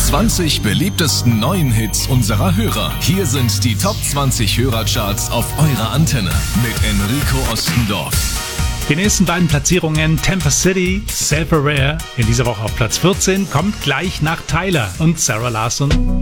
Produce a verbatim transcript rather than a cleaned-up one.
zwanzig beliebtesten neuen Hits unserer Hörer. Hier sind die Top zwanzig Hörercharts auf eurer Antenne mit Enrico Ostendorf. Die nächsten beiden Platzierungen, Tampa City, Self Aware, in dieser Woche auf Platz vierzehn, kommt gleich nach Tyler und Sarah Larsson.